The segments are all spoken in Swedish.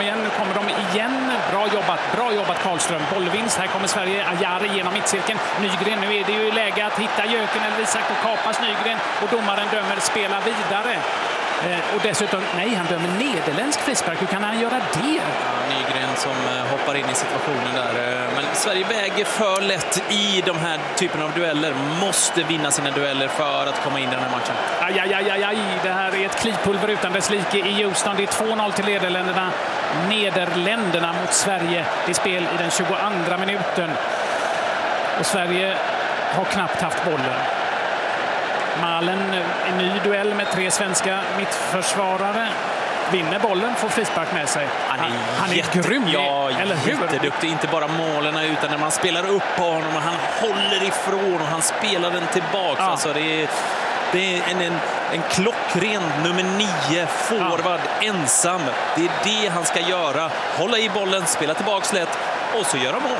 igen. Nu kommer de igen. Bra jobbat Karlström. Bollvinst. Här kommer Sverige. Ajari genom mittcirkeln. Nygren, nu är det ju läge att hitta Jöken eller Isak och kapas Nygren. Och domaren dömer spela vidare. Och dessutom, nej, han dömer nederländsk frispark. Hur kan han göra det? Nygren som hoppar in i situationen där. Men Sverige väger för lätt i de här typen av dueller. Måste vinna sina dueller för att komma in i den här matchen. Aj. Det här är ett klipulver utan dess like i Houston. Det är 2-0 till Nederländerna mot Sverige. Det är spel i den 22:a minuten. Och Sverige har knappt haft bollen. Malen, en ny duell med 3 svenska mittförsvarare. Vinner bollen, får frispark med sig. Han är grym, eller hur? Jätteduktig, inte bara målen utan när man spelar upp på honom och han håller ifrån och han spelar den tillbaka. Ja. Alltså det är en klockren nummer 9 forward ensam. Det är det han ska göra. Hålla i bollen, spela tillbaka lätt och så göra mål.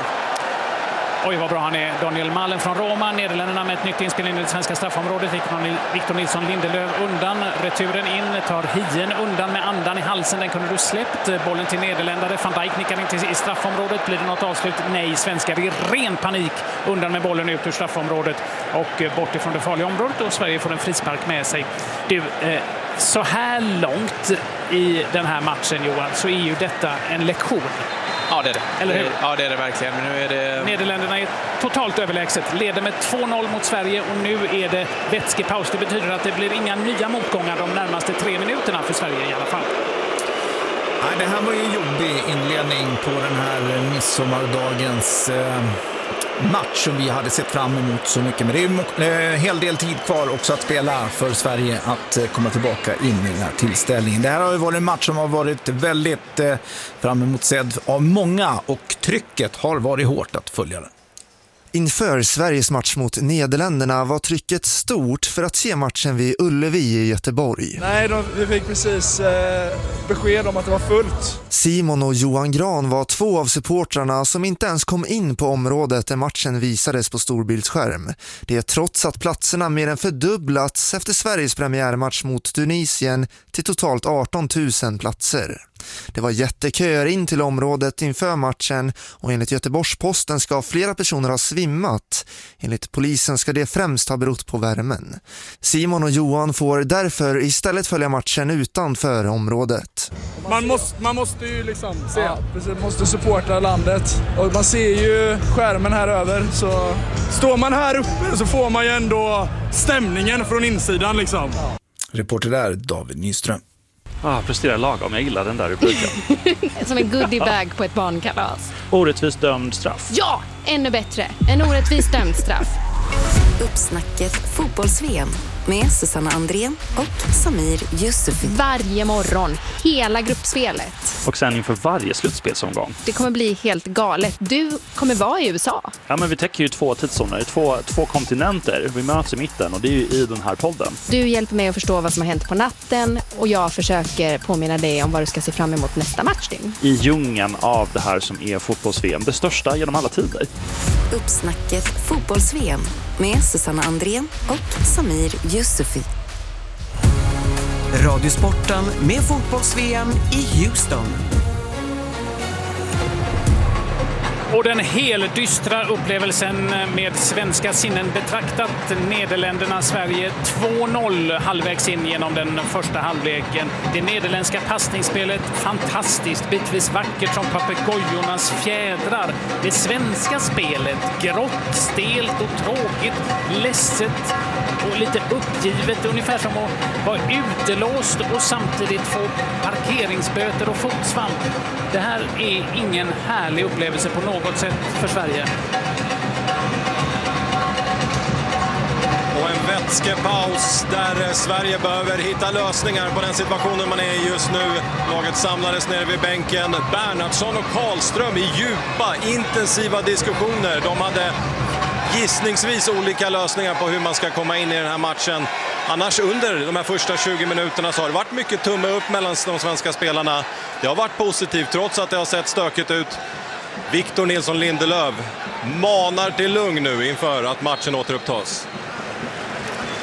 Oj, vad bra han är. Daniel Malen från Roma. Nederländerna med ett nytt inspel in i det svenska straffområdet. Victor Nilsson Lindelöf undan. Returen in. Tar Hien undan med andan i halsen. Den kunde du släppt. Bollen till Nederländare. Van Dijk nickar in i straffområdet. Blir det något avslut? Nej, svenskar i ren panik. Undan med bollen ut ur straffområdet. Och bort ifrån det farliga området. Och Sverige får en frispark med sig. Du, så här långt i den här matchen, Johan, så är ju detta en lektion. Ja, det är det. Eller hur? Ja, det är det verkligen. Men nu är det... Nederländerna är totalt överlägset. Leder med 2-0 mot Sverige och nu är det vätskepaus. Det betyder att det blir inga nya motgångar de närmaste 3 minuterna för Sverige i alla fall. Nej, det här var ju en jobbig inledning på den här midsommardagens match som vi hade sett fram emot så mycket. Men det är ju en hel del tid kvar också att spela för Sverige att komma tillbaka in i den här tillställningen. Det här har ju varit en match som har varit väldigt fram emot sedd av många och trycket har varit hårt att följa den. Inför Sveriges match mot Nederländerna var trycket stort för att se matchen vid Ullevi i Göteborg. Nej, vi fick precis besked om att det var fullt. Simon och Johan Gran var 2 av supportrarna som inte ens kom in på området där matchen visades på storbildsskärm. Det är trots att platserna mer än fördubblats efter Sveriges premiärmatch mot Tunisien till totalt 18 000 platser. Det var jätteköer in till området inför matchen och enligt Göteborgs-Posten ska flera personer ha svimmat. Enligt polisen ska det främst ha berott på värmen. Simon och Johan får därför istället följa matchen utanför området. Man måste ju liksom se, man måste supporta landet och man ser ju skärmen här över, så står man här uppe så får man ju ändå stämningen från insidan liksom. Reporter där, David Nyström. Presterar lagom, jag gillar den där rubriken. Som en goodiebag på ett barnkalas. Orättvist dömd straff. Ja, ännu bättre. En orättvist dömd straff. Uppsnacket fotbolls-VM med Susanna Andrén och Samir Yusufi. Varje morgon, hela gruppspelet. Och sen inför varje slutspelsomgång. Det kommer bli helt galet. Du kommer vara i USA. Ja, men vi täcker ju 2 tidszoner, två kontinenter. Vi möts i mitten och det är ju i den här podden. Du hjälper mig att förstå vad som har hänt på natten och jag försöker påminna dig om vad du ska se fram emot nästa matchdygn. I djungeln av det här som är fotbolls-VM, det största genom alla tider. Uppsnacket fotbolls-VM med Susanna Andrén och Samir Yusufi. Radiosporten med fotbolls-VM i Houston. Och den helt dystra upplevelsen med svenska sinnen betraktat. Nederländerna-Sverige 2-0 halvvägs in genom den första halvleken. Det nederländska passningsspelet fantastiskt, bitvis vackert som papegojornas fjädrar. Det svenska spelet grått, stelt och tråkigt, ledset och lite uppgivet, ungefär som att vara utelåst och samtidigt få parkeringsböter och fotsvamp. Det här är ingen härlig upplevelse på något sätt för Sverige. Och en vätskepaus där Sverige behöver hitta lösningar på den situationen man är i just nu. Laget samlades nere vid bänken. Bernhardsson och Karlström i djupa, intensiva diskussioner. De hade gissningsvis olika lösningar på hur man ska komma in i den här matchen. Annars under de här första 20 minuterna så har det varit mycket tumme upp mellan de svenska spelarna. Det har varit positivt trots att det har sett stökigt ut. Victor Nilsson Lindelöf manar till lugn nu inför att matchen återupptas.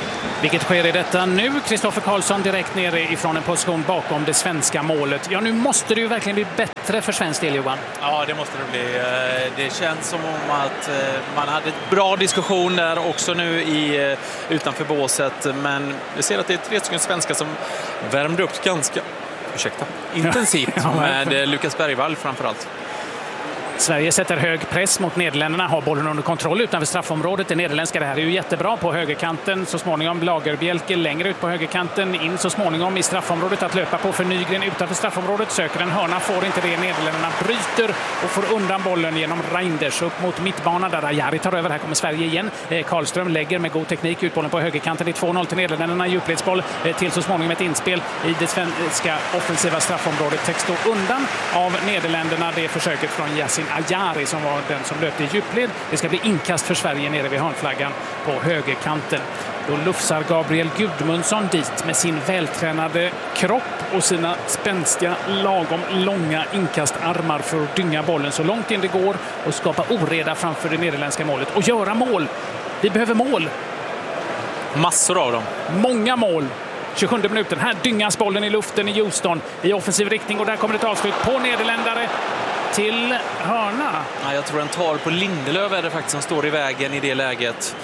Vilket sker i detta nu. Kristoffer Karlsson direkt nere ifrån en position bakom det svenska målet. Ja, nu måste det ju verkligen bli bättre för svensk del, Johan. Ja, det måste det bli. Det känns som om att man hade ett bra diskussion där också nu utanför båset. Men vi ser att det är 3 stycken svenskar som värmde upp ganska intensivt med Lukas Bergvall framförallt. Sverige sätter hög press mot Nederländerna, har bollen under kontroll utanför straffområdet. Det nederländska det här är ju jättebra på högerkanten. Så småningom Lagerbjälke längre ut på högerkanten, in så småningom i straffområdet att löpa på för Nygren utanför straffområdet. Söker en hörna, får inte det. Nederländerna bryter och får undan bollen genom Reinders upp mot mittbanan där Ajari tar över. Här kommer Sverige igen. Karlström lägger med god teknik ut bollen på högerkanten. Det är 2-0 till Nederländerna. Djupledsboll till så småningom ett inspel i det svenska offensiva straffområdet. Täcks då undan av Nederländerna. Det är försöket från Yasin Ajari som var den som löpte i djupled. Det ska bli inkast för Sverige nere vid hörnflaggan på högerkanten. Då lufsar Gabriel Gudmundsson dit med sin vältränade kropp och sina spänstiga, lagom långa inkastarmar för att dynga bollen så långt in det går och skapa oreda framför det nederländska målet. Och göra mål! Vi behöver mål! Massor av dem. Många mål! 27 minuten. Här dyngas bollen i luften i Houston i offensiv riktning och där kommer ett avslut på nederländare till hörna. Ja, jag tror den tar på Lindelöf är det faktiskt som står i vägen i det läget.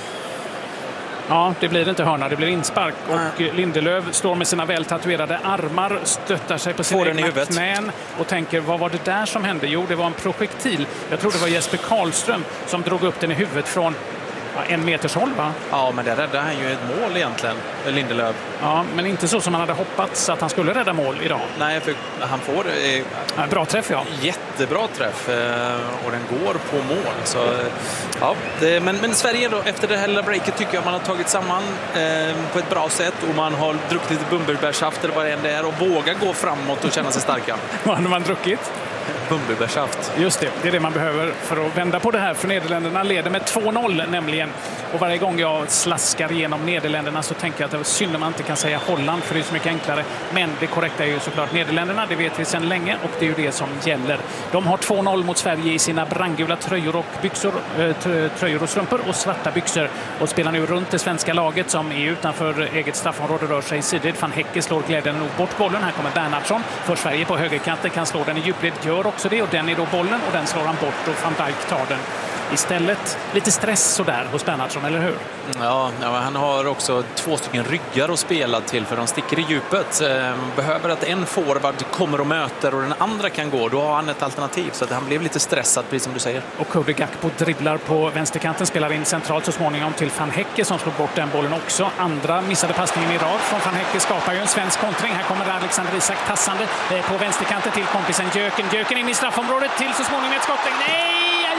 Ja, det blir inte hörna, det blir inspark. Och Lindelöf står med sina väl tatuerade armar, stöttar sig på sina egna knän och tänker, vad var det där som hände? Jo, det var en projektil. Jag tror det var Jesper Karlström som drog upp den i huvudet från 1 meters håll, va? Ja, men det räddade han ju ett mål egentligen, Lindelöf. Ja, men inte så som han hade hoppats att han skulle rädda mål idag. Nej, för han får... bra träff, ja. Jättebra träff och den går på mål. Så, ja, men Sverige då, efter det här lilla breaket tycker jag man har tagit samman på ett bra sätt och man har druckit lite bumbelbärssaft eller vad det än är och vågar gå framåt och känna sig starka. Vad har man druckit? Bumbelbärssaft. Just det, det är det man behöver för att vända på det här. För Nederländerna leder med 2-0 nämligen. Och varje gång jag slaskar igenom Nederländerna så tänker jag att det är synd om man inte kan säga Holland för det är så mycket enklare. Men det korrekta är ju såklart Nederländerna, det vet vi sedan länge och det är ju det som gäller. De har 2-0 mot Sverige i sina brandgula tröjor och byxor, tröjor och strumpor och svarta byxor och spelar nu runt det svenska laget som är utanför eget straffområde, rör sig i sidled. Van Hecke slår glädjande nog bort bollen. Här kommer Bernhardsson för Sverige på högerkanten, kan slå den i djupled, gör också det och den är då bollen och den slår han bort och Van Dijk tar den istället. Lite stress sådär hos Bernhardsson, eller hur? Ja, han har också 2 stycken ryggar att spela till för de sticker i djupet. Behöver att en forward kommer och möter och den andra kan gå, då har han ett alternativ så att han blev lite stressad, precis som du säger. Och Cody Gakpo dribblar på vänsterkanten, spelar in centralt så småningom till Van Hecke som slår bort den bollen också. Andra missade passningen i rad från Van Hecke skapar ju en svensk kontring. Här kommer Alexander Isak tassande på vänsterkanten till kompisen Jöken in i straffområdet till så småningom ett skott. Nej!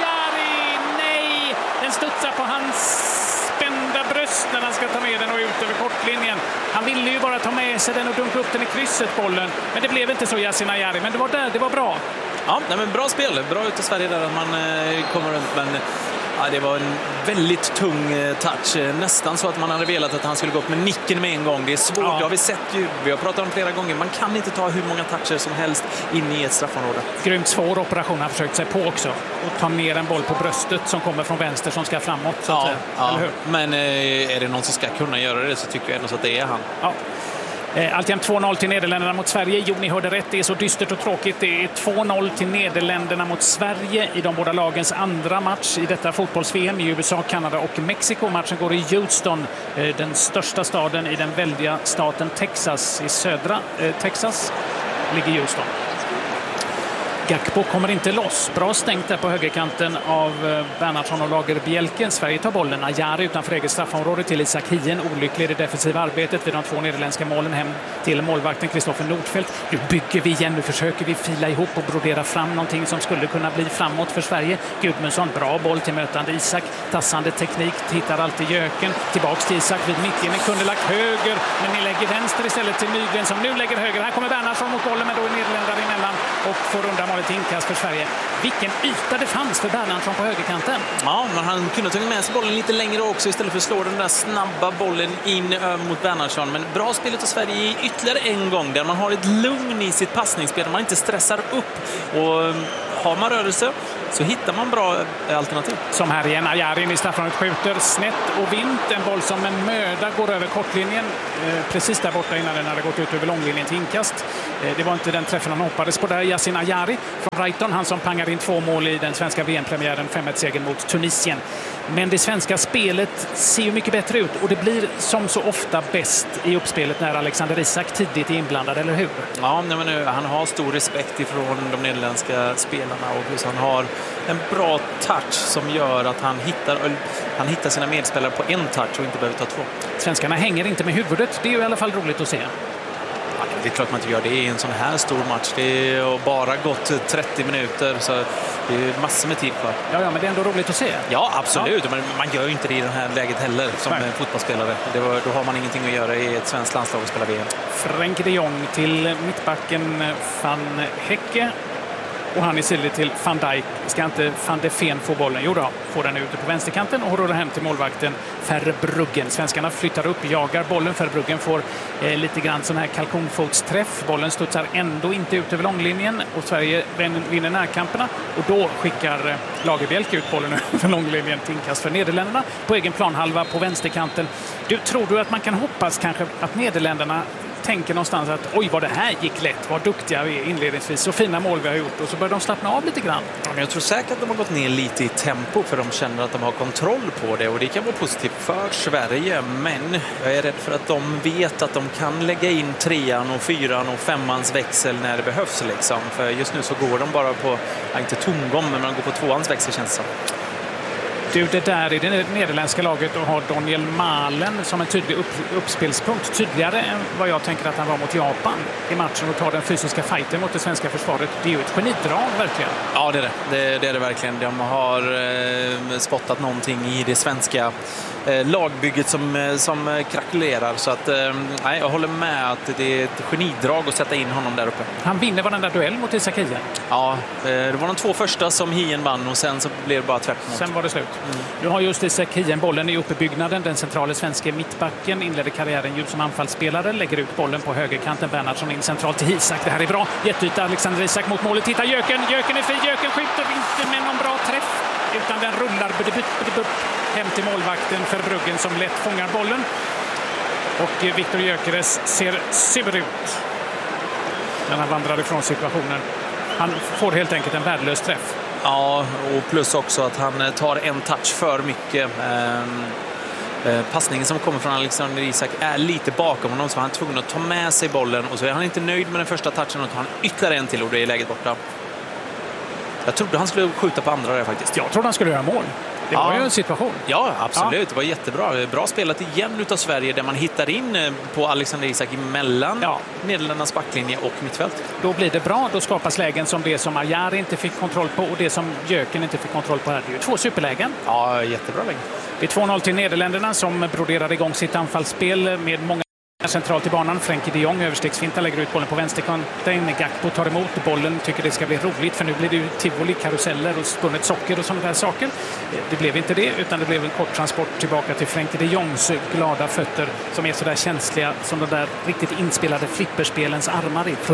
Den studsar på hans spända bröst när han ska ta med den och ut över kortlinjen. Han ville ju bara ta med sig den och dunka upp den i krysset, bollen. Men det blev inte så, Yasin Ajari. Men det var där, det var bra. Ja, men bra spel. Bra ut i Sverige där att man kommer runt. Men ja, det var en väldigt tung touch. Nästan så att man hade velat att han skulle gå upp med nicken med en gång. Det är svårt, ja. Det har vi sett ju. Vi har pratat om flera gånger. Man kan inte ta hur många toucher som helst in i ett straffområde. Grymt svår operation har försökt sig på också. Och ta ner en boll på bröstet som kommer från vänster som ska framåt. Så ja, att, eller hur? Men är det någon som ska kunna göra det så tycker jag ändå så att det är han. Ja. Alltjämt 2-0 till Nederländerna mot Sverige. Jo, ni hörde rätt, det är så dystert och tråkigt. Det är 2-0 till Nederländerna mot Sverige i de båda lagens andra match i detta fotbolls-VM i USA, Kanada och Mexiko. Matchen går i Houston, den största staden i den väldiga staten Texas. I södra Texas ligger Houston. Gakpo kommer inte loss. Bra stängt där på högerkanten av Bernhardsson och Lagerbjälke. Sverige tar bollen. Ajari utanför eget straffområde till Isak Hien. Olycklig i det defensiva arbetet vid de 2 nederländska målen hem till målvakten Kristoffer Nordfeldt. Nu bygger vi igen. Nu försöker vi fila ihop och brodera fram någonting som skulle kunna bli framåt för Sverige. Gudmundsson, bra boll till mötande Isak. Tassande teknik, hittar alltid Jöken. Tillbaks till Isak vid mittlinjen. Kunde lagt höger, men ni lägger vänster istället till Nygren som nu lägger höger. Här kommer Bernhardsson mot bollen, men då är Nederländare emellan och får undan målet inkast för Sverige. Vilken yta det fanns för Bernhardsson på högerkanten. Ja, men han kunde ta med sig bollen lite längre också istället för att slå den där snabba bollen in mot Bernhardsson. Men bra spelet av Sverige ytterligare en gång där man har ett lugn i sitt passningsspel. Man inte stressar upp och har man rörelse så hittar man bra alternativ. Som här igen, Ajari i straffområdet skjuter snett och vint. En boll som en möda går över kortlinjen. Precis där borta innan den hade gått ut över långlinjen till inkast. Det var inte den träffen han hoppades på där. Yasin Ajari från Brighton, han som pangade in 2 mål i den svenska VM-premiären, 5-1-segern mot Tunisien. Men det svenska spelet ser ju mycket bättre ut och det blir som så ofta bäst i uppspelet när Alexander Isak tidigt är inblandad, eller hur? Ja, men nu, han har stor respekt ifrån de nederländska spelarna och han har en bra touch som gör att han hittar sina medspelare på en touch och inte behöver ta 2. Svenskarna hänger inte med huvudet, det är ju i alla fall roligt att se. Ja, det är klart man inte gör det i en sån här stor match. Det har bara gått 30 minuter så det är massor med tid kvar. Ja, men det är ändå roligt att se. Ja, absolut. Ja. Men man gör ju inte det i det här läget heller som en fotbollsspelare. Då har man ingenting att göra i ett svenskt landslag och spela VM. Frenkie de Jong till mittbacken Van Hecke. Och han är sidled till Van Dijk. Ska inte Van de Ven få bollen? Jo då, får den ute på vänsterkanten och rullar hem till målvakten Verbruggen. Svenskarna flyttar upp, jagar bollen. Verbruggen får lite grann sån här kalkonfotsträff. Bollen studsar ändå inte ut över långlinjen och Sverige vinner närkamperna. Och då skickar Lagerbielke ut bollen över långlinjen till inkast för Nederländerna på egen planhalva på vänsterkanten. Tror du att man kan hoppas kanske att Nederländerna tänker någonstans att oj vad det här gick lätt, vad duktiga vi är inledningsvis, så fina mål vi har gjort, och så börjar de slappna av lite grann. Ja, men jag tror säkert att de har gått ner lite i tempo för de känner att de har kontroll på det och det kan vara positivt för Sverige, men jag är rädd för att de vet att de kan lägga in 3:an och 4:an och 5:ans växel när det behövs liksom. För just nu så går de bara på, inte tomgång, men man går på 2:ans växel känns det som. Du, det där i det nederländska laget och har Daniel Malen som en tydlig uppspelspunkt, tydligare än vad jag tänker att han var mot Japan i matchen och tar den fysiska fighten mot det svenska försvaret. Det är ju ett genidrag verkligen. Ja, det är det. Det är det verkligen. De har spottat någonting i det svenska lagbygget som krackelerar. Så att, nej, jag håller med att det är ett genidrag att sätta in honom där uppe. Han vinner varenda duell mot Isak Hien. Ja, det var de 2 första som Hien vann och sen så blev det bara tvärtom. Sen var det slut. Nu har just Isak Hien bollen i uppbyggnaden. Den centrala svenska mittbacken inledde karriären ju som anfallsspelare. Lägger ut bollen på högerkanten. Bernhardsson in centralt till Isak. Det här är bra. Jätteyta Alexander Isak mot målet. Titta Jöken. Jöken är fri. Jöken skjuter inte med någon bra träff. Utan den rullar hem till målvakten Verbruggen som lätt fångar bollen. Och Viktor Gyökeres ser sur ut när han vandrar ifrån situationen. Han får helt enkelt en värdelös träff. Ja, och plus också att han tar en touch för mycket. Passningen som kommer från Alexander Isak är lite bakom honom, så han är tvungen att ta med sig bollen och så är han inte nöjd med den första touchen och tar han ytterligare en till och det är läget borta. Jag trodde han skulle skjuta på andra där faktiskt. Jag trodde han skulle göra mål. Det var ju en situation. Ja, absolut. Ja. Det var jättebra. Bra spelat igen utav Sverige där man hittar in på Alexander Isak emellan Nederländernas backlinje och mittfält. Då blir det bra. Då skapas lägen som det som Ajari inte fick kontroll på och det som Jöken inte fick kontroll på här. Det är ju 2 superlägen. Ja, jättebra lägen. Det är 2-0 till Nederländerna som broderar igång sitt anfallsspel med många centralt i banan. Frenkie de Jong överstegsfinta, lägger ut bollen på vänsterkanten. Gakpo tar emot bollen, tycker det ska bli roligt för nu blir det ju tivoli, karuseller och spunnet socker och sådana där saker. Det blev inte det, utan det blev en kort transport tillbaka till Frenkie de Jongs glada fötter som är så där känsliga som de där riktigt inspelade flipperspelens armar i.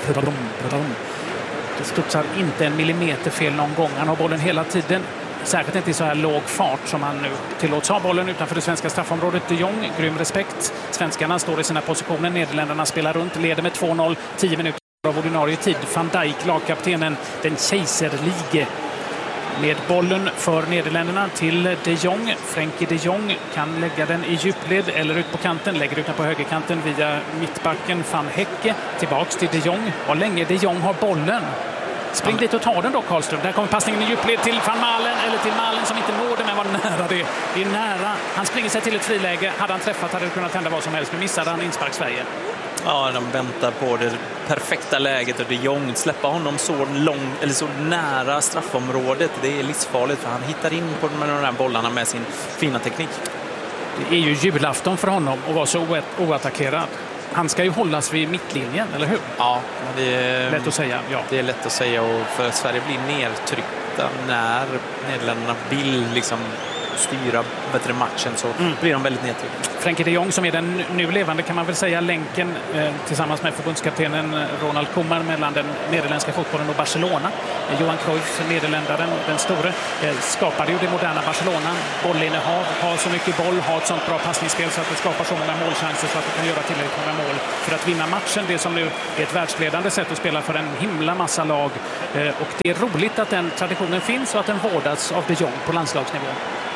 Det studsar inte en millimeter fel någon gång. Han har bollen hela tiden. Särskilt inte i så här låg fart som han nu tillåts ha bollen utanför det svenska straffområdet. De Jong, grym respekt. Svenskarna står i sina positioner. Nederländerna spelar runt, leder med 2-0. 10 minuter av ordinarie tid. Van Dijk, lagkaptenen, den kejserlige. Med bollen för Nederländerna till de Jong. Frenkie de Jong kan lägga den i djupled eller ut på kanten. Lägger ut den på högerkanten via mittbacken Van Hecke. Tillbaks till de Jong. Och länge de Jong har bollen. Spring dit och ta den då, Karlström. Där kommer passningen i djupled till Van Malen, eller till Malen som inte når den, men var nära det. Det är nära. Han springer sig till ett friläge. Hade han träffat hade det kunnat hända vad som helst. Men missade han inspark Sverige. Ja, de väntar på det perfekta läget och de Jong släpper honom så lång eller så nära straffområdet. Det är livsfarligt för han hittar in på de här bollarna med sin fina teknik. Det är ju julafton för honom att vara så oattackerad. Han ska ju hållas vid mittlinjen, eller hur? Ja, det är lätt att säga. Ja. Det är lätt att säga och för Sverige blir nedtryckta när Nederländerna vill liksom styra matchen så blir de väldigt nedtryckta. Frenkie de Jong som är den nu levande, kan man väl säga, länken tillsammans med förbundskaptenen Ronald Koeman mellan den nederländska fotbollen och Barcelona. Johan Cruyff, nederländaren, den store, skapade ju det moderna Barcelona. Bollinnehav, har så mycket boll, har ett sånt bra passningsspel så att det skapar så många målchanser så att det kan göra tillräckligt många mål för att vinna matchen. Det som nu är ett världsledande sätt att spela för en himla massa lag. Och det är roligt att den traditionen finns och att den vårdas av de Jong på landslagsnivå,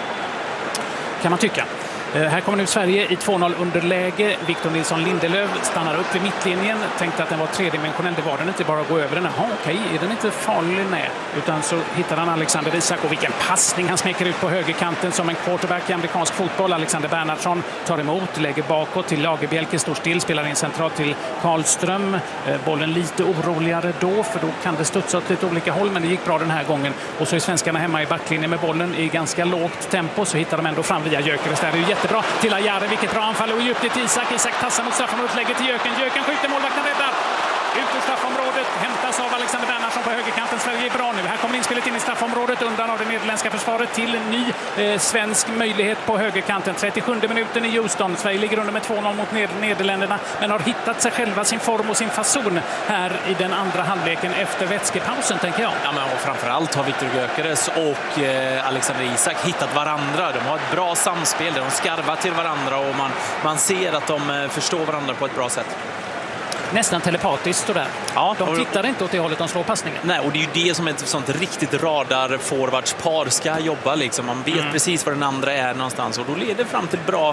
kan man tycka. Här kommer nu Sverige i 2-0 underläge. Victor Nilsson Lindelöf stannar upp vid mittlinjen. Tänkte att den var tredimensionell. Det var den inte, bara att gå över den. Jaha, okej, är den inte farlig? Nej. Utan så hittar han Alexander Isak och vilken passning han smäcker ut på högerkanten som en quarterback i amerikansk fotboll. Alexander Bernhardsson tar emot, lägger bakåt till Lagerbielke, står still, spelar in centralt till Karlström. Bollen lite oroligare då, för då kan det studsa åt lite olika håll, men det gick bra den här gången. Och så är svenskarna hemma i backlinjen med bollen i ganska lågt tempo, så hittar de ändå fram via Gyökeres. Det är ju jättebra till Ajare, vilket bra anfall och djupt till Isak. Isak tassar mot straffområdet, lägger till Jöken. Jöken skjuter, målvakten räddar. Ut ur straffområdet, hämtas av Alexander Bernhardsson på högerkanten. Sverige är bra nu. Här kommer inspelet in i straffområdet undan av det nederländska försvaret till en ny svensk möjlighet på högerkanten. 37 minuten i Houston. Sverige ligger under med 2-0 mot Nederländerna, men har hittat sig själva, sin form och sin fason här i den andra halvleken efter vätskepausen, tänker jag. Ja, men och framförallt har Victor Gyökeres och Alexander Isak hittat varandra. De har ett bra samspel, de skarvar till varandra och man ser att de förstår varandra på ett bra sätt. Nästan telepatiskt sådär. Ja, de tittar inte åt det hållet de slår passningen. Nej, och det är ju det som ett sånt riktigt radar-forwardspar ska jobba. Liksom. Man vet precis var den andra är någonstans och då leder det fram till bra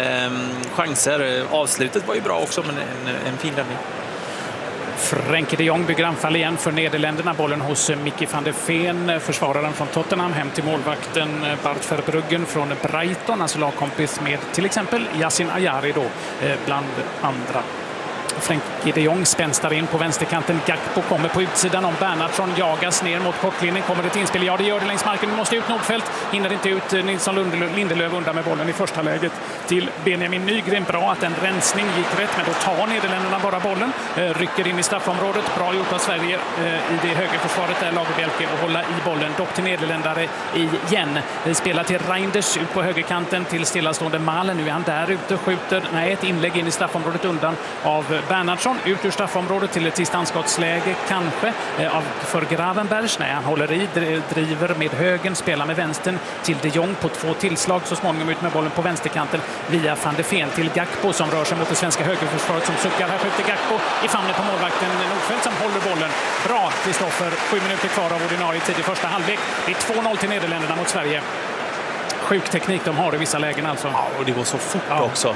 chanser. Avslutet var ju bra också, men en fin räddning. Frenkie de Jong bygger anfall igen för Nederländerna. Bollen hos Mickey van der Ven, försvararen från Tottenham, hem till målvakten Bart Verbruggen från Brighton, alltså lagkompis med till exempel Yasin Ayari då, bland andra. Frenkie de Jong spänstar in på vänsterkanten. Gakpo kommer på utsidan om Bernhardsson, jagas ner mot kortlinjen. Kommer det ett inspel? Ja, det gör det längs marken. Nu måste ut Nordfeldt. Hinner inte ut Nilsson Lindelöf undan med bollen i första läget till Benjamin Nygren. Bra att en rensning gick rätt, men då tar Nederländerna bara bollen. Rycker in i straffområdet. Bra gjort av Sverige i det högerförsvaret där Lagerbielke och hålla i bollen. Dock till Nederländare igen. Spelar till Reinders ut på högerkanten till stillastående Malen. Nu är han där ute och skjuter. Nej, ett inlägg in i straffområdet undan av Bernhardsson. Ut ur straffområdet till ett distansskottsläge kanske för Gravenbergs. Nej, han håller i, driver med högen, spelar med vänstern till de Jong på 2 tillslag. Så småningom ut med bollen på vänsterkanten via van der Ven till Gakpo som rör sig mot det svenska högerförsvaret som suckar. Här skjuter Gakpo i famnen på målvakten Nordfeldt som håller bollen. Bra, Kristoffer. 7 minuter kvar av ordinarie tid i första halvlek. Det är 2-0 till Nederländerna mot Sverige. Sjuk teknik de har i vissa lägen alltså. Ja, och det går så fort också.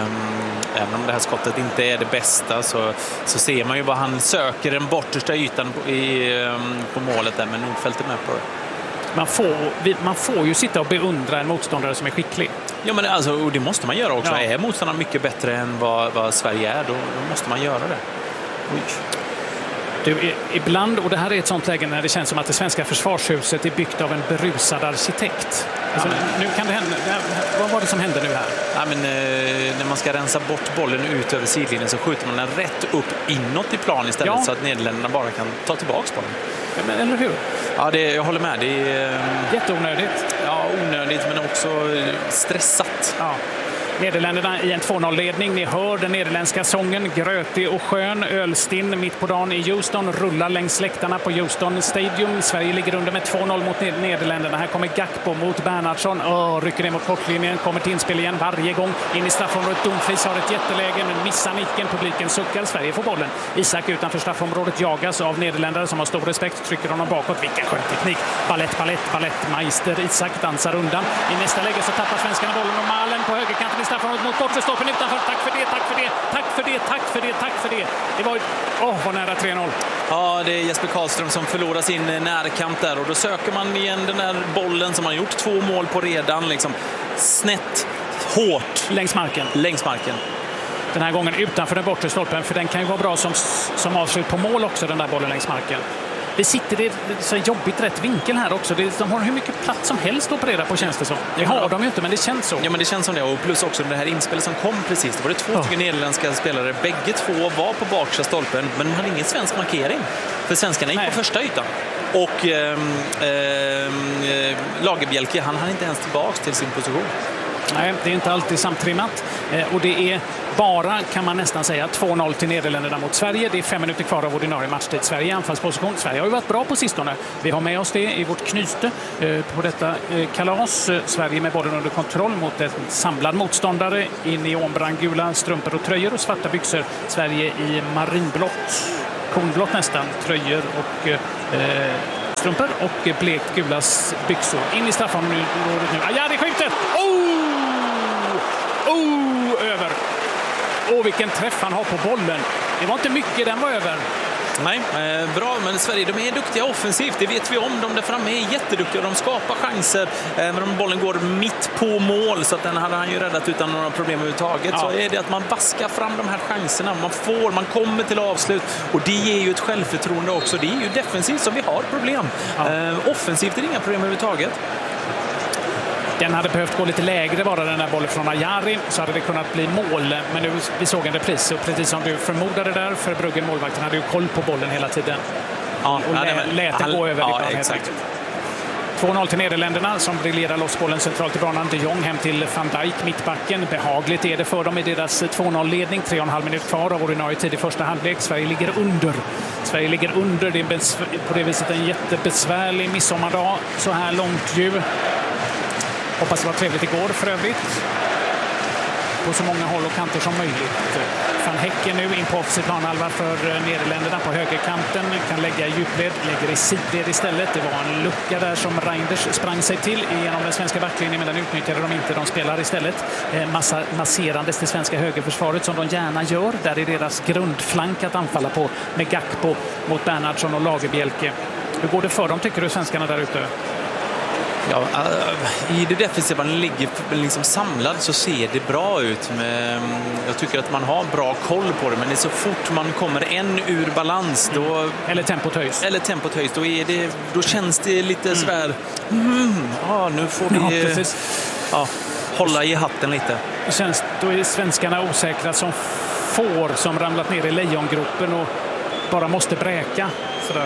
Även om det här skottet inte är det bästa så ser man ju vad han söker den bortersta ytan på målet där, men Nordfeldt är med på det. Man får ju sitta och beundra en motståndare som är skicklig. Ja, men alltså, och det måste man göra också. Är motståndaren mycket bättre än vad Sverige är, då måste man göra det. Oj. Du, ibland, och det här är ett sånt läge när det känns som att det svenska försvarshuset är byggt av en berusad arkitekt. Alltså, nu kan det hända. Vad var det som hände nu här? Ja, men, när man ska rensa bort bollen ut över sidlinjen så skjuter man den rätt upp inåt i plan istället så att Nederländerna bara kan ta tillbaka bollen. Ja, men, eller hur? Ja, jag håller med. Det är jätteonödigt. Ja, onödigt men också stressat. Ja. Nederländerna i en 2-0-ledning. Ni hör den nederländska sången, grötig och skön. Ölstinn mitt på dagen i Houston, rullar längs läktarna på Houston Stadium. Sverige ligger under med 2-0 mot Nederländerna. Här kommer Gakpo mot Bernhardsson. Rycker ner mot kortlinjen, kommer till inspel igen varje gång. In i straffområdet, Dumfries har ett jätteläge, men missar nicken. Publiken suckar, Sverige får bollen. Isak utanför straffområdet jagas av nederländare som har stor respekt, trycker honom bakåt. Vilken skön teknik. Ballettmeister Isak dansar undan. I nästa läge så tappar svenskarna bollen och Malen på högerkanten i straffområdet mot bortre stolpen utanför. Tack för det. Det var vad nära 3-0. Ja, det är Jesper Karlström som förlorar sin närkamp där och då söker man igen den där bollen som man gjort 2 mål på redan, liksom snett, hårt längs marken. Den här gången utanför den bortre stolpen, för den kan ju vara bra som avslut på mål också, den där bollen längs marken. Det sitter så jobbigt rätt vinkel här också. De har hur mycket plats som helst att operera på, känns det som. Det har de ju inte, men det känns så. Ja, men det känns som det. Och plus också det här inspelet som kom precis. Det var det 2 nederländska spelare. Bägge 2 var på bakre stolpen, men de hade ingen svensk markering. För svenskarna gick på första ytan. Och Lagerbielke, han inte ens tillbaka till sin position. Nej, det är inte alltid samtrimmat. Och det är bara, kan man nästan säga, 2-0 till Nederländerna mot Sverige. Det är 5 minuter kvar av ordinarie matchtid. Sverige i anfallsposition. Sverige har ju varit bra på sistone. Vi har med oss det i vårt knyte på detta kalas. Sverige med bollen under kontroll mot en samlad motståndare i neonbrandgula strumpor och tröjor och svarta byxor. Sverige i marinblått, kornblått nästan, tröjor och strumpor och blekt gula byxor. In i straffområdet nu. Ja, det skjuter! Över. Vilken träff han har på bollen. Det var inte mycket, den var över. Nej, bra, men Sverige, de är duktiga offensivt, det vet vi om. De där framme är jätteduktiga, de skapar chanser. Men bollen går mitt på mål, så att den hade han ju räddat utan några problem överhuvudtaget. Ja. Så är det att man vaskar fram de här chanserna. Man kommer till avslut, och det ger ju ett självförtroende också. Det är ju defensivt som vi har problem. Ja. Offensivt är det inga problem överhuvudtaget. Den hade behövt gå lite lägre, bara den där bollen från Ajari, så hade det kunnat bli mål. Men nu vi såg en repris, och precis som du förmodade där, för Bruggen, målvakten, hade ju koll på bollen hela tiden. Ja, och lät den gå över. Ja, exakt. 2-0 till Nederländerna som briljerar loss bollen centralt i banan. De Jong hem till Van Dijk, mittbacken. Behagligt är det för dem i deras 2-0-ledning. 3,5 minut kvar av ordinarie tid i första halvlek. Sverige ligger under. Det är på det viset en jättebesvärlig midsommardag så här långt ju. Hoppas det var trevligt igår för övrigt. På så många håll och kanter som möjligt. Van Häcken nu in på offensiv planhalva för Nederländerna på högerkanten. Kan lägga i djupled, lägger i sidled istället. Det var en lucka där som Reinders sprang sig till genom den svenska backlinjen, men den utnyttjade de inte. De spelar istället masserandes till svenska högerförsvaret som de gärna gör. Där är deras grundflank att anfalla på med Gakpo mot Bernhardsson och Lagerbielke. Hur går det för dem, tycker du, svenskarna där ute? Ja, i det defensiva man ligger liksom samlad så ser det bra ut. Jag tycker att man har bra koll på det, men det är så fort man kommer ur balans då, eller tempot höjs, då känns det lite sådär nu får vi hålla i hatten lite. Då är svenskarna osäkra som får som ramlat ner i lejongropen och bara måste bräka sådär.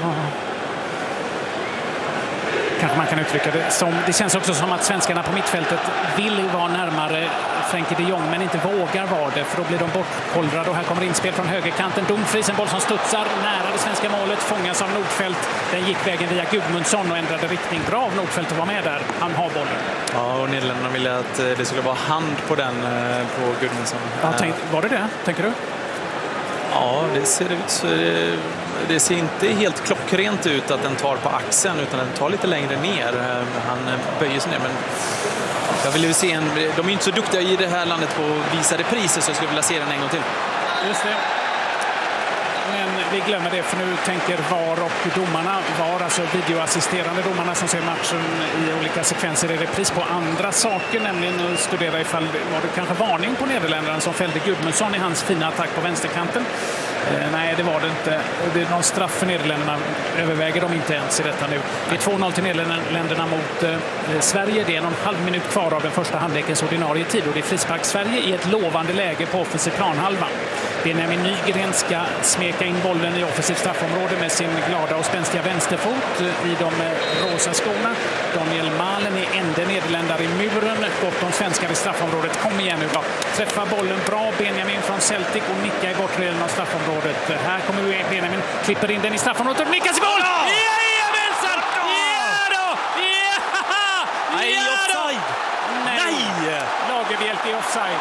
Kanske man kan uttrycka det som. Det känns också som att svenskarna på mittfältet vill vara närmare Frenkie de Jong, men inte vågar vara det, för då blir de bortkollrade. Och här kommer inspel från högerkanten. Dumfries, en boll som studsar nära det svenska målet, fångas av Nordfeldt. Den gick vägen via Gudmundsson och ändrade riktning. Bra av Nordfeldt att vara med där. Han har bollen. Ja, och Nederländerna ville att det skulle vara hand på den på Gudmundsson. Ja, var det, tänker du? Ja, det ser ut. Det ser inte helt klockrent ut att den tar på axeln, utan den tar lite längre ner. Han böjer sig ner, men jag vill ju se de är inte så duktiga i det här landet på att visa repriser, så jag skulle vilja se den en gång till. Just det. Men vi glömmer det, för nu tänker VAR och domarna. VAR, alltså videoassisterande domarna som ser matchen i olika sekvenser i repris på andra saker, nämligen att studera ifall var det kanske varning på Nederländerna som fällde Gudmundsson i hans fina attack på vänsterkanten. Nej, det var det inte. Det är någon straff för Nederländerna överväger de inte ens i detta nu. Det är 2-0 till Nederländerna mot Sverige. Det är 1,5 minut kvar av den första halvlekens ordinarie tid, och det är frispark Sverige i ett lovande läge på offensiv planhalva. Benjamin Nygren ska smeka in bollen i offensivt straffområde med sin glada och spänstiga vänsterfot i de rosa skorna. Daniel Malen är enda nederländare i muren. Gott om svenskar i straffområdet. Kom igen nu då. Träffa bollen bra, Benjamin från Celtic, och nicka i bortre delen av straffområdet. Här kommer Benjamin, klipper in den i straffområdet och nickas i mål! Jajamensan! Ja då! Ja! Nej, offside! Nej! Lagerbielke är offside.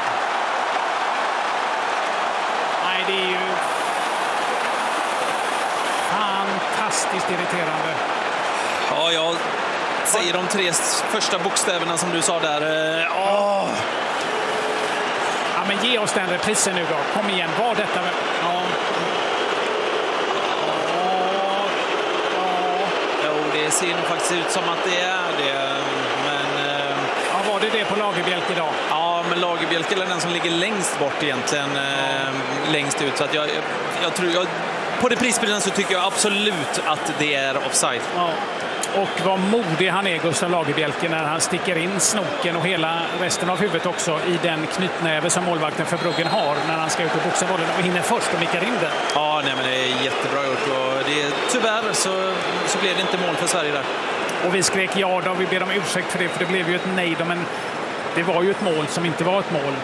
Nej, det är ju fantastiskt irriterande. Ja, jag säger de 3 första bokstäverna som du sa där. Ja, men ge oss den reprisen nu då. Kom igen, var detta... Det ser nog faktiskt ut som att det är det. Men... var det på Lagerbielke idag? Ja, men Lagerbielke är den som ligger längst bort egentligen. Längst ut. Så att jag tror... på det prisbilden så tycker jag absolut att det är offside. Ja. Och vad modig han är, Gustav Lagerbielke, när han sticker in snoken och hela resten av huvudet också i den knytnäve som målvakten för Bruggen har när han ska ut och boxa bollen och hinner först och nickar in den. Ja, nej, men det är jättebra gjort. Och tyvärr så blev det inte mål för Sverige där. Och vi skrek ja då, vi ber om ursäkt för det blev ju ett nej då, men det var ju ett mål som inte var ett mål.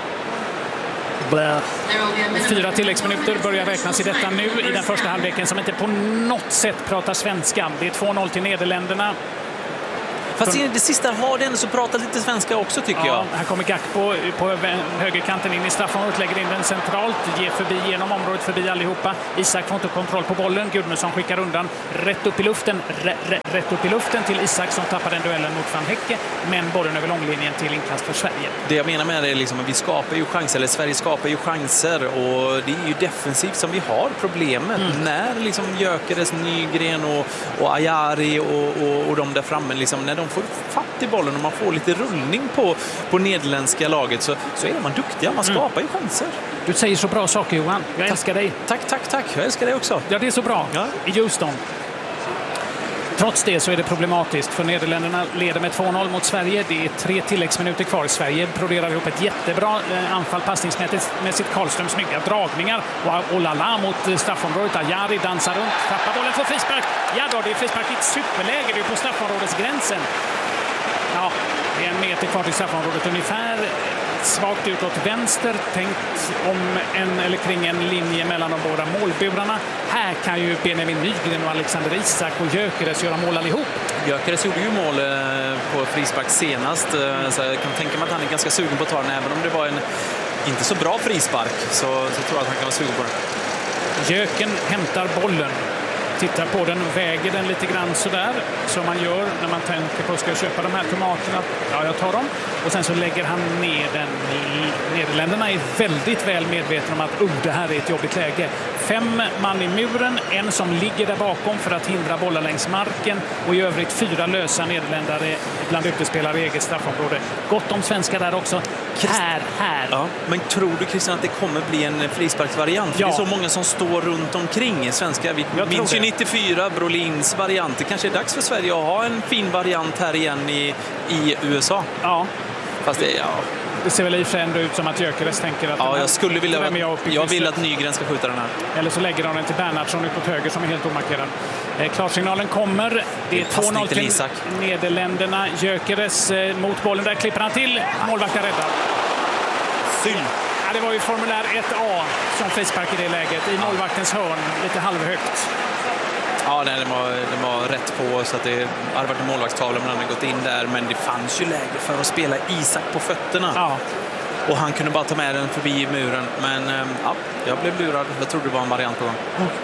4 tilläggsminuter börjar räknas i detta nu i den första halvleken som inte på något sätt pratar svenska. Det är 2-0 till Nederländerna. Fast i det sista har den så pratat lite svenska också, tycker jag. Här kommer Gakpo på högerkanten in i straffområdet, lägger in den centralt, ger förbi genom området, förbi allihopa. Isak får inte kontroll på bollen. Gudmundsson skickar undan rätt upp i luften. Rätt upp i luften till Isak som tappar den duellen mot Van Hecke. Men bollen över långlinjen till inkast för Sverige. Det jag menar med det är liksom att vi skapar ju chanser, eller Sverige skapar ju chanser. Och det är ju defensivt som vi har problemet. När liksom Gyökeres, Nygren och Ajari och de där framme, liksom, när de får fatt i bollen och man får lite rullning på nederländska laget så är man duktiga, man skapar ju chanser. Du säger så bra saker, Johan. Jag älskar dig. Tack. Jag älskar dig också. Ja, det är så bra. Ja. I Houston. Trots det så är det problematiskt för Nederländerna leder med 2-0 mot Sverige. Det är 3 tilläggsminuter kvar. Sverige broderar ihop ett jättebra anfall passningsmässigt. Karlström snygga dragningar. Och Lala mot straffområdet. Ajari dansar runt, tappar bollen för frispark. Ja då, det är frispark i ett superläge. Det är på straffområdesgränsen. Ja, det är 1 meter kvar till straffområdet ungefär. Svagt utåt vänster, tänkt om kring en linje mellan de båda målburarna. Här kan ju Benjamin Nygren och Alexander Isak och Gyökeres göra mål allihop. Gyökeres gjorde ju mål på frispark senast, så jag kan tänka mig att han är ganska sugen på att ta den, även om det var en inte så bra frispark så tror jag att han kan vara sugen på den. Gyöken hämtar bollen. Tittar på den, väger den lite grann sådär som man gör när man tänker på att ska köpa de här tomaterna. Ja, jag tar dem. Och sen så lägger han ner den. Nederländerna är väldigt väl medvetna om att det här är ett jobbigt läge. 5 man i muren, en som ligger där bakom för att hindra bollar längs marken och i övrigt 4 lösa nederländare bland utespelare i eget straffområde. Gott om svenskar där också. Här. Ja, men tror du, Christian, att det kommer bli en frisparksvariant? Ja. Det är så många som står runt omkring svenskar. Vi minns ju 94, Brolins variant. Det kanske är dags för Sverige att ha en fin variant här igen i USA. Ja. Fast det ser väl i för ändå ut som att Gyökeres tänker att... Ja, jag vill att Nygren ska skjuta den här. Eller så lägger de den till Bernhardsson utåt höger som är helt omarkerad. Klarsignalen kommer. Det är 2-0 till Nederländerna. Gyökeres mot bollen. Där klipper han till. Målvakten räddar. Synd. Ja, det var ju formulär 1A som frispark i det läget. I målvaktens hörn. Lite halvhögt. Ja, nej, den var rätt på så att det hade varit en målvaktstavla men han hade gått in där. Men det fanns ju läge för att spela Isak på fötterna. Ja. Och han kunde bara ta med den förbi muren. Men jag blev lurad. Jag trodde det var en variant på gång.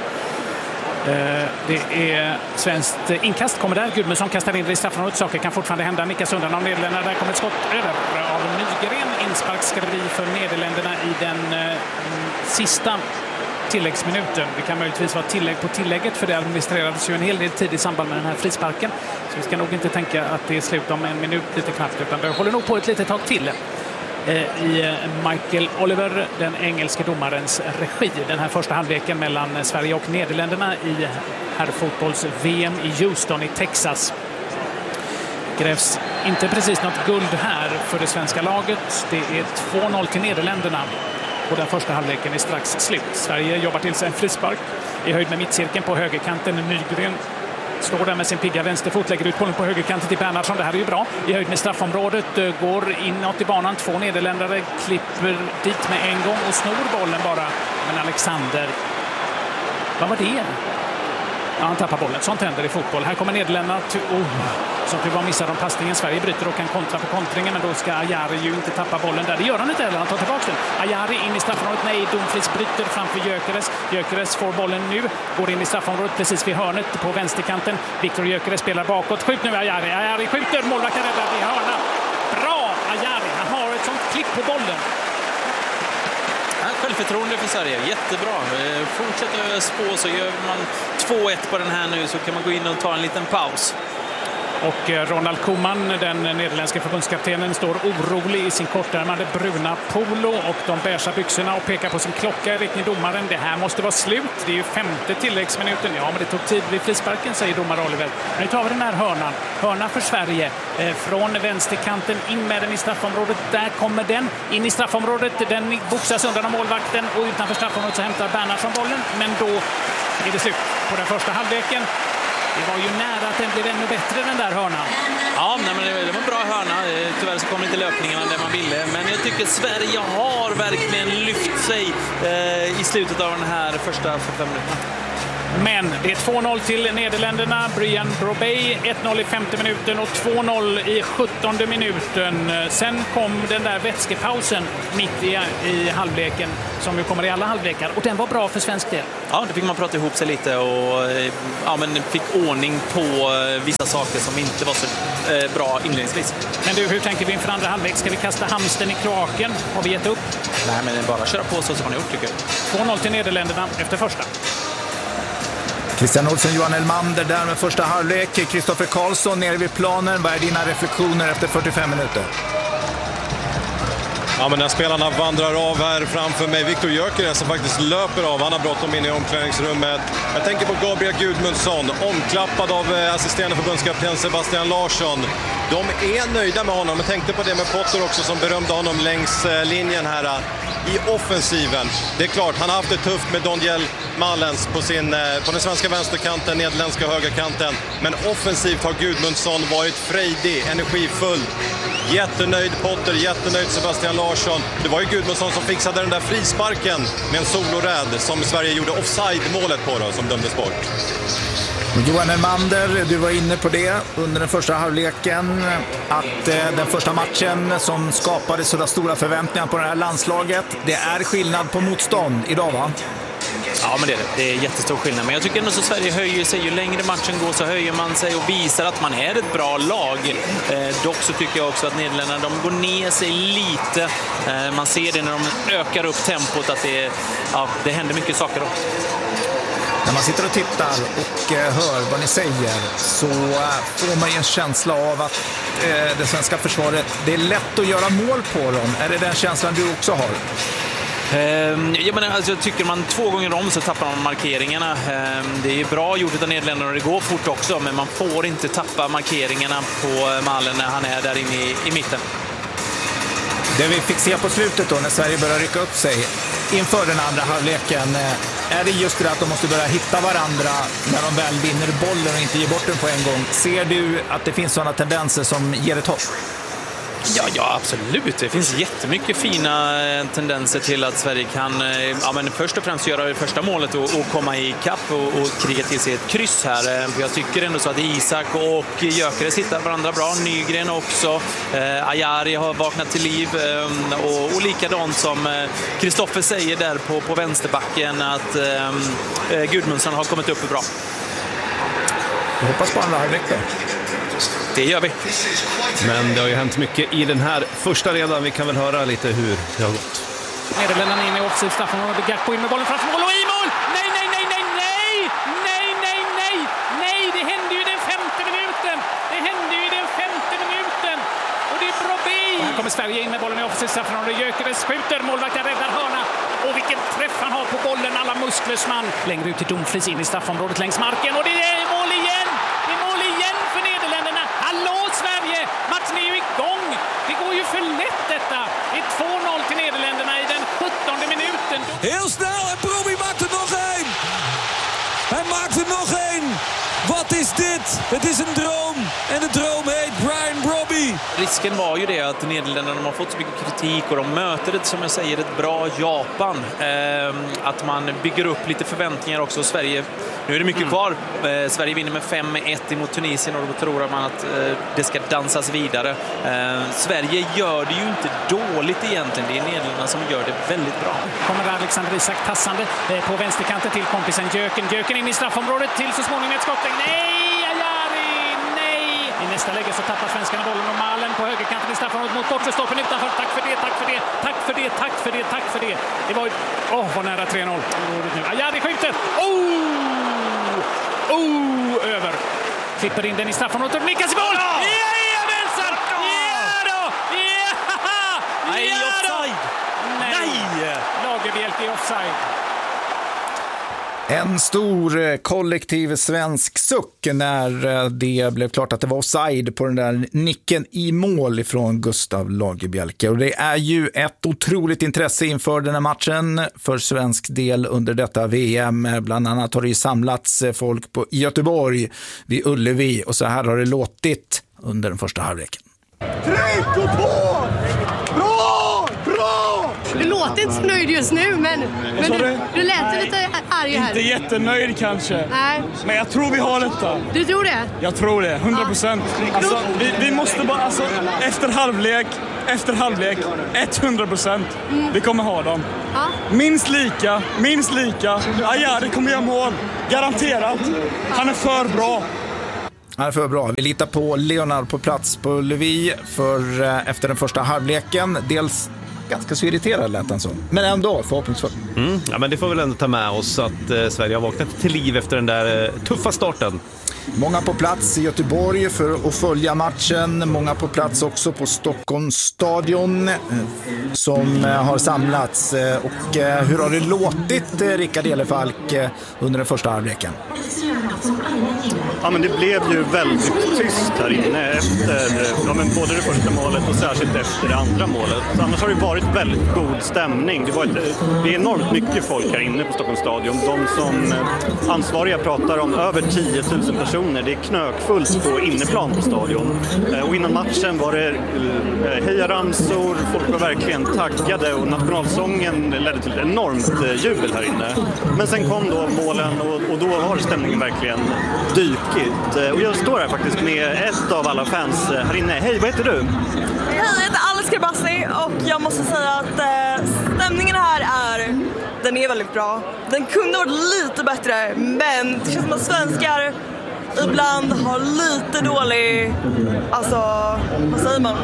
Det är svenskt inkast. Kommer där. Gudmundsson kastar in det i straffområdet. Saker kan fortfarande hända. Nickas undan av Nederländerna. Där kommer ett skott över av Nygren. Inspark ska det bli för Nederländerna i den sista tilläggsminuten. Det kan möjligtvis vara tillägg på tillägget för det administrerades ju en hel del tid i samband med den här frisparken. Så vi ska nog inte tänka att det är slut om 1 minut lite knappt utan det håller nog på ett litet tag till i Michael Oliver, den engelske domarens regi. Den här första halvleken mellan Sverige och Nederländerna i herrfotbolls-VM i Houston i Texas. Grävs inte precis något guld här för det svenska laget. Det är 2-0 till Nederländerna. Och den första halvleken är strax slut. Sverige jobbar till sig en frispark i höjd med mittcirkeln på högerkanten. Nygren står där med sin pigga vänsterfot, lägger ut bollen på högerkanten till Bernhardsson. Det här är ju bra. I höjd med straffområdet går inåt i banan. 2 nederländare klipper dit med en gång och snor bollen bara. Men Alexander, vad var det? Ja, han tappar bollen. Sånt händer i fotboll. Här kommer Nederländerna. Som tyvärr missar de passningen. Sverige bryter och kan kontra på kontringen. Men då ska Ajari ju inte tappa bollen där. Det gör han inte heller. Han tar tillbaka den. Ajari in i straffområdet. Nej, Dumfries bryter framför Gyökeres. Gyökeres får bollen nu. Går in i straffområdet precis vid hörnet på vänsterkanten. Viktor Gyökeres spelar bakåt. Skjut nu Ajari. Ajari skjuter. Målvakten räddar i hörna. Bra Ajari. Han har ett sånt klipp på bollen. Självförtroende för Sverige, jättebra. Fortsätter spå så gör man 2-1 på den här nu så kan man gå in och ta en liten paus. Och Ronald Koeman, den nederländska förbundskaptenen, står orolig i sin kortärmade bruna polo och de beiga byxorna och pekar på sin klocka i riktning domaren. Det här måste vara slut. Det är ju 5:e tilläggsminuten. Ja, men det tog tid vid frisparken, säger domare Oliver. Nu tar vi den här hörnan. Hörna för Sverige. Från vänsterkanten in med den i straffområdet. Där kommer den in i straffområdet. Den boxas undan av målvakten och utanför straffområdet så hämtar Bernhardsson bollen. Men då är det slut på den första halvleken. Det var ju nära att den blev ännu bättre, den där hörnan. Ja, men det var en bra hörna. Tyvärr så kom inte löpningarna där man ville. Men jag tycker Sverige har verkligen lyft sig i slutet av den här första 45 minuterna. Men det är 2-0 till Nederländerna. Brian Brobey 1-0 i 5:e minuten och 2-0 i 17:e minuten. Sen kom den där vätskepausen mitt i halvleken som ju kommer i alla halvlekar. Och den var bra för svensk del. Ja, det fick man prata ihop sig lite och men fick ordning på vissa saker som inte var så bra inledningsvis. Men du, hur tänker vi inför andra halvlek? Ska vi kasta hamsten i kloaken? Har vi gett upp? Nej, men bara köra på så som man har gjort, tycker jag. 2-0 till Nederländerna efter första. Christian Olsson, Johan Elmander där med första halvlek. Kristoffer Karlsson nere vid planen. Vad är dina reflektioner efter 45 minuter? Ja, men när spelarna vandrar av här framför mig. Viktor Gyökeres som faktiskt löper av. Han har bråttom in i omklädningsrummet. Jag tänker på Gabriel Gudmundsson, omklappad av assisterande förbundskapten Sebastian Larsson. De är nöjda med honom. Jag tänkte på det med Potter också som berömde honom längs linjen här i offensiven. Det är klart, han har haft det tufft med Daniel Malens på den svenska vänsterkanten, nederländska högerkanten. Men offensivt har Gudmundsson varit frejdig, energifull. Jättenöjd Potter, jättenöjd Sebastian Larsson. Det var ju Gudmundsson som fixade den där frisparken med en soloräd som Sverige gjorde offside-målet på då, som dömdes bort. Johan Elmander, du var inne på det under den första halvleken, att den första matchen som skapade sådana stora förväntningar på det här landslaget, det är skillnad på motstånd idag, va? Ja, men det är jättestor skillnad. Men jag tycker ändå så Sverige höjer sig. Ju längre matchen går så höjer man sig och visar att man är ett bra lag. Dock så tycker jag också att Nederländerna, de går ner sig lite. Man ser det när de ökar upp tempot att det händer mycket saker då. När man sitter och tittar och hör vad ni säger så får man ju en känsla av att det svenska försvaret, det är lätt att göra mål på dem. Är det den känslan du också har? Jag tycker man 2 gånger om så tappar man markeringarna. Det är bra gjort av Nederländerna och det går fort också, men man får inte tappa markeringarna på Malen när han är där inne i mitten. Det vi fick se på slutet då när Sverige börjar rycka upp sig inför den andra halvleken, är det just det att de måste börja hitta varandra när de väl vinner bollen och inte ger bort den på en gång. Ser du att det finns sådana tendenser som ger ett hopp? Ja, absolut. Det finns jättemycket fina tendenser till att Sverige kan men först och främst göra det första målet och komma i kapp och kriga till sig ett kryss här. Jag tycker ändå så att Isak och Gyökeres hittar varandra bra. Nygren också. Ajari har vaknat till liv. Och likadant som Kristoffer säger där på vänsterbacken att Gudmundsson har kommit upp bra. Jag hoppas på andra halvlek då. Det gör vi. Men det har ju hänt mycket i den här första redan. Vi kan väl höra lite hur det har gått. Nederländerna in i offensiv straffområde. Gakpo in med bollen framför mål och i mål! Nej! Det hände ju i den 5:e minuten! Och det är Brobey! Här kommer Sverige in med bollen i offensiv straffområde. Gyökeres skjuter, målvakten räddar hörna. Och vilken träff han har på bollen, alla musklers man. Längre ut till Dumfries in i straffområdet längs marken. Och det är mål igen! För Nederländerna. Hallå Sverige! Matchen är ju igång. Det går ju för lätt detta. Det är 2-0 till Nederländerna i den 17:e minuten. Heel snel en Brobby maakt er nog één. Hij maakt er nog één. Wat is dit? Het is en de droom heet Brian Brobby. Risken var ju det att Nederländerna har fått så mycket kritik och de möter ett, som jag säger, ett bra Japan. Att man bygger upp lite förväntningar också. Sverige, nu är det mycket kvar. Sverige vinner med 5-1 emot Tunisien och då tror man att det ska dansas vidare. Sverige gör det ju inte dåligt egentligen. Det är Nederländerna som gör det väldigt bra. Kommer Alexander Isak tassande på vänsterkanten till kompisen Gyöken in i straffområdet till så småningom ett skott. Nej, Ajari, nej! I nästa läge så tappar svenskarna bollen och Malen på högerkanten i straffområdet mot bortre stolpen utanför. Tack för det. Det var ju... vad nära 3-0. Ajari skjuter. Över. klipper in den i straffområdet och nickas i mål! Jajamensan! Ja då! Ja! Nej, offside! Nej! Lagerbielke är offside. En stor kollektiv svensk suck när det blev klart att det var offside på den där nicken i mål ifrån Gustav Lagerbielke. Och det är ju ett otroligt intresse inför den här matchen för svensk del under detta VM. Bland annat har det ju samlats folk i Göteborg vid Ullevi och så här har det låtit under den första halvleken. Tryck och på! Bra! Bra! Du låter inte så nöjd just nu, men du lät lite arg här. Inte jättenöjd kanske. Nej. Men jag tror vi har detta. Du tror det? Jag tror det, 100%. Alltså, vi måste bara, alltså, efter halvlek, 100%. Vi kommer ha dem. Ja. Minst lika. Ja, det kommer göra mål. Garanterat. Han är för bra. Han är för bra. Vi litar på Leonard på plats på Ullevi för efter den första halvleken. Dels ganska så irriterad lät han så. Men ändå förhoppningsfull. Ja, men det får väl ändå ta med oss att Sverige har vaknat till liv efter den där tuffa starten. Många på plats i Göteborg för att följa matchen. Många på plats också på Stockholms stadion som har samlats. Och hur har det låtit, Rickard Elefalk, under den första halvleken? Ja, men det blev ju väldigt tyst här inne efter både det första målet och särskilt efter det andra målet. Så annars har det varit väldigt god stämning. Det är enormt mycket folk här inne på Stockholms stadion. De som ansvariga pratar om över 10 000 personer. Det är knökfullt på inneplan på stadion. Och innan matchen var det hejaramsor, folk var verkligen taggade och nationalsången ledde till ett enormt jubel här inne. Men sen kom då målen och då har stämningen verkligen dykigt. Och jag står här faktiskt med ett av alla fans här inne. Hej, vad heter du? Hej, jag heter Alice Karbassi och jag måste säga att stämningen här den är väldigt bra. Den kunde varit lite bättre, men det känns som att svenskar ibland har lite dålig, alltså, vad säger man?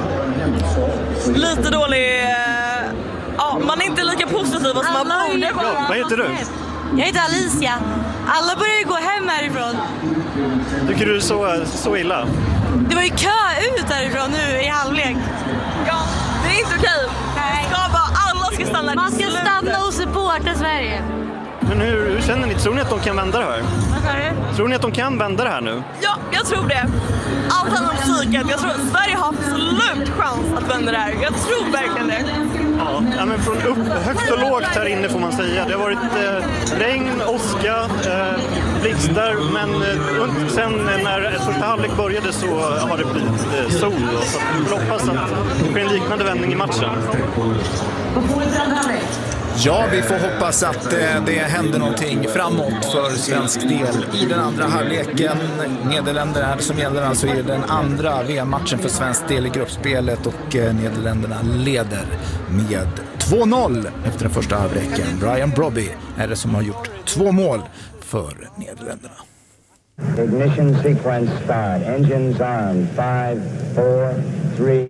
Lite dålig, man är inte lika positiva som man borde vara. Ja, vad heter du? Jag heter Alicia. Alla börjar ju gå hem härifrån. Tycker du så illa? Det var ju kö ut härifrån nu i halvlek. Ja, det är inte okej. Nej. Alla ska stanna. Man ska stanna och supporta Sverige. Men hur känner ni? Tror ni att de kan vända det här? Tror ni att de kan vända det här nu? Ja, jag tror det. Allt handlar om psyket. Jag tror att Sverige har absolut chans att vända det här. Jag tror verkligen det. Ja, men från högt och lågt här inne får man säga. Det har varit regn, åska, blixtar, men sen när första halvlek började så har det blivit sol. Så vi hoppas att det blir en liknande vändning i matchen. Ja, vi får hoppas att det händer någonting framåt för svensk del i den andra halvleken. Nederländerna som gäller alltså i den andra VM-matchen för svensk del i gruppspelet och Nederländerna leder med 2-0 efter den första halvleken. Brian Brobby är det som har gjort 2 mål för Nederländerna. Ignition sequence start. Engines on. 5, 4, 3...